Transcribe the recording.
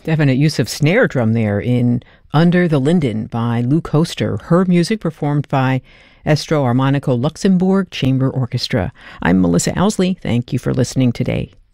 Definite use of snare drum there in Under the Linden by Lou Koster. Her music performed by Estro Armonico Luxembourg Chamber Orchestra. I'm Melissa Owsley. Thank you for listening today.